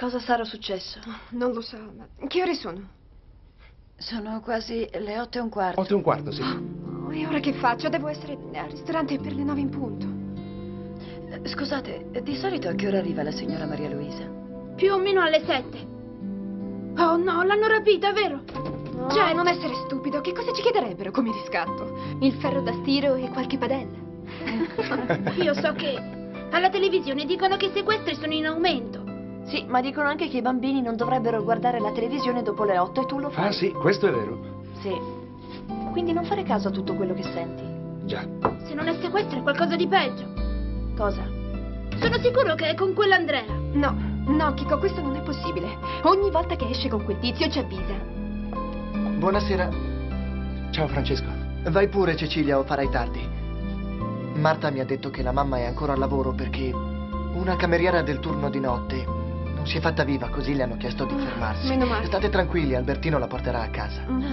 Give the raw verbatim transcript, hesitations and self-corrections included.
Cosa sarà successo? Non lo so, ma che ore sono? Sono quasi le otto e un quarto. Otto e un quarto, sì. Oh, e ora che faccio? Devo essere al ristorante per le nove in punto. Scusate, di solito a che ora arriva la signora Maria Luisa? Più o meno alle sette. Oh no, l'hanno rapita, vero? No. Cioè, non essere stupido, che cosa ci chiederebbero come riscatto? Il ferro da stiro e qualche padella. Io so che alla televisione dicono che i sequestri sono in aumento. Sì, ma dicono anche che i bambini non dovrebbero guardare la televisione dopo le otto e tu lo fai. Ah, sì, questo è vero. Sì. Quindi non fare caso a tutto quello che senti. Già. Se non è sequestro è qualcosa di peggio. Cosa? Sono sicuro che è con quell'Andrea. No, no, Chico, questo non è possibile. Ogni volta che esce con quel tizio ci avvisa. Buonasera. Ciao, Francesco. Vai pure, Cecilia, o farai tardi. Marta mi ha detto che la mamma è ancora al lavoro perché una cameriera del turno di notte non si è fatta viva, così le hanno chiesto di fermarsi. Meno male. State tranquilli, Albertino la porterà a casa.